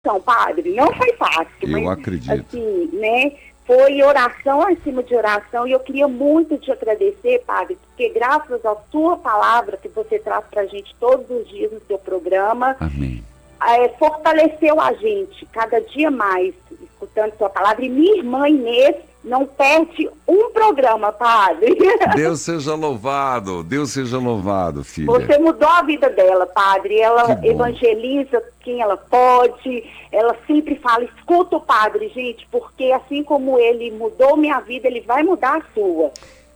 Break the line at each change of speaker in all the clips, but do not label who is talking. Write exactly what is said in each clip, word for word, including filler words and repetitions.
Então, padre, não foi fácil.
Eu
mas,
acredito.
Assim, né? Foi oração acima de oração e eu queria muito te agradecer, padre, porque graças à sua palavra que você traz pra gente todos os dias no seu programa,
Amém.
É, fortaleceu a gente cada dia mais, escutando sua palavra. E minha irmã Inês não perde um programa, padre.
Deus seja louvado, Deus seja louvado, filha.
Você mudou a vida dela, padre. Ela
Que bom.
evangeliza quem ela pode. Ela sempre fala, escuta o padre, gente, porque assim como ele mudou minha vida, ele vai mudar a sua.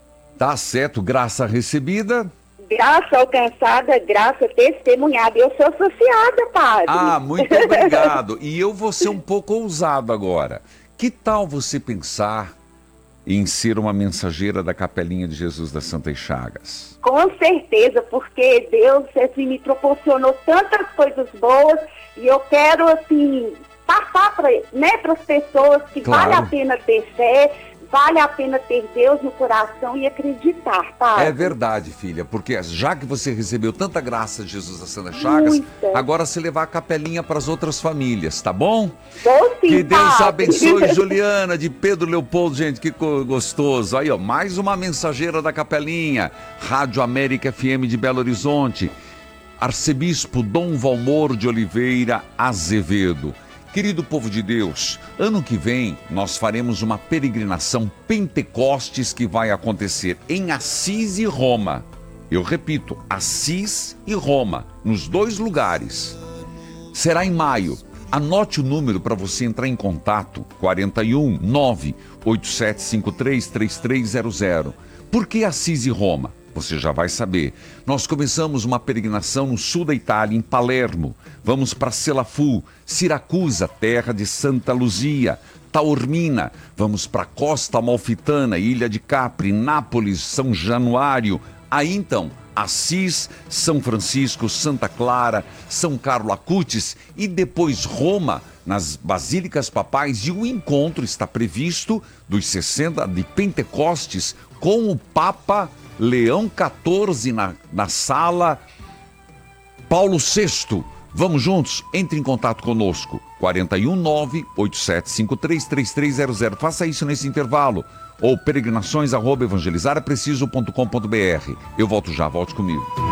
Tá certo, graça recebida.
Graça alcançada, graça testemunhada. Eu sou associada, padre.
Ah, muito obrigado. E eu vou ser um pouco ousado agora. Que tal você pensar em ser uma mensageira da Capelinha de Jesus das Santas Chagas?
Com certeza, porque Deus assim, me proporcionou tantas coisas boas e eu quero assim passar para, né, as pessoas que
Claro.
vale a pena ter fé, vale a pena ter Deus no coração e acreditar, tá?
É verdade, filha, porque já que você recebeu tanta graça de Jesus das Santas Chagas,
Muita.
agora você levar a capelinha para as outras famílias, tá bom?
Vou sim,
Que Deus
padre.
abençoe Juliana de Pedro Leopoldo, gente, que co- gostoso. Aí, ó, mais uma mensageira da capelinha, Rádio América F M de Belo Horizonte, Arcebispo Dom Valmor de Oliveira Azevedo. Querido povo de Deus, ano que vem nós faremos uma peregrinação Pentecostes que vai acontecer em Assis e Roma. Eu repito, Assis e Roma, nos dois lugares. Será em maio. Anote o número para você entrar em contato, quarenta e um, nove oito sete cinco três, três três zero zero. Por que Assis e Roma? Você já vai saber. Nós começamos uma peregrinação no sul da Itália, em Palermo. Vamos para Selafu, Siracusa, terra de Santa Luzia, Taormina. Vamos para Costa Amalfitana, Ilha de Capri, Nápoles, São Januário. Aí então, Assis, São Francisco, Santa Clara, São Carlo Acutis e depois Roma, nas Basílicas Papais. E o encontro está previsto dos sessenta de Pentecostes com o Papa Leão quatorze na, na sala Paulo sexto. Vamos juntos? Entre em contato conosco. quarenta e um, nove oito sete cinco três, três três zero zero. Faça isso nesse intervalo. Ou peregrinações arroba evangelizar é preciso ponto com ponto br. Eu volto já, volte comigo.